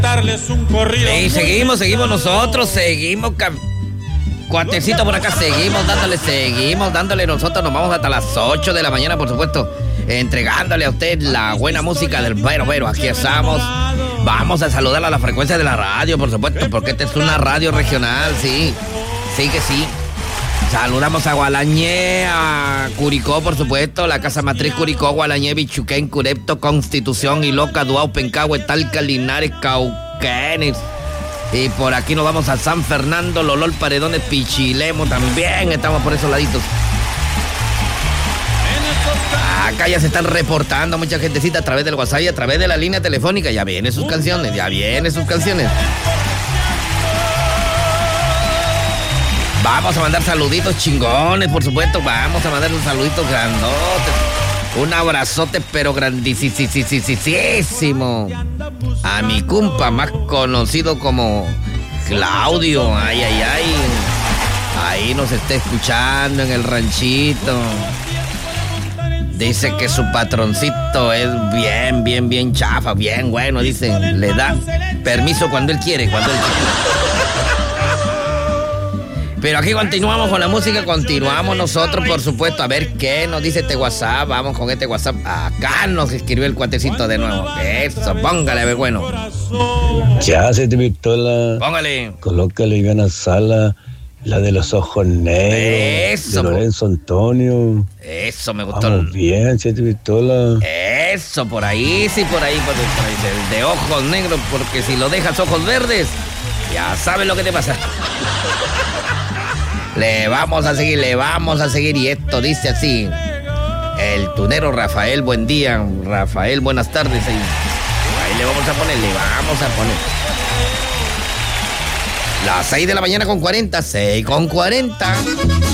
darles un corrido. Y seguimos nosotros, cuatecito por acá, seguimos dándole, nosotros nos vamos hasta las 8 de la mañana, por supuesto, entregándole a usted la buena música del Vero, aquí estamos. Vamos a saludar a la frecuencia de la radio, por supuesto, porque esta es una radio regional, sí que sí. Saludamos a Gualañé, a Curicó, por supuesto, la Casa Matriz Curicó, Gualañé, Bichuquén, Curepto, Constitución, Iloca, Duau, Pencahue, Talca, Linares, Cauquenes. Y por aquí nos vamos a San Fernando, Lolol, Paredones, Pichilemo, también estamos por esos laditos. Acá ya se están reportando mucha gentecita a través del WhatsApp y a través de la línea telefónica. Ya vienen sus canciones. Vamos a mandar saluditos chingones, por supuesto. Vamos a mandar unos saluditos grandotes. Un abrazote, pero grandísimo. A mi compa, más conocido como Claudio. Ay. Ahí nos está escuchando en el ranchito. Dice que su patroncito es bien chafa, bien bueno. Dice, le da permiso cuando él quiere. Pero aquí continuamos con la música, continuamos nosotros, por supuesto. A ver qué nos dice este WhatsApp. Vamos con este WhatsApp. Acá nos escribió el cuatecito de nuevo. Eso, póngale, a ver, bueno. Ya se te pistola. Póngale. Colócale Ivana Sala, la de los ojos negros. Eso. De Lorenzo Antonio. Eso, me gustó. Vamos bien, Siete Pistola. Eso, por ahí, el de ojos negros, porque si lo dejas ojos verdes, ya sabes lo que te pasa. Le vamos a seguir, y esto dice así. El tunero Rafael, buen día. Rafael, buenas tardes. Ahí le vamos a poner. Las 6 de la mañana con 40, 6:40.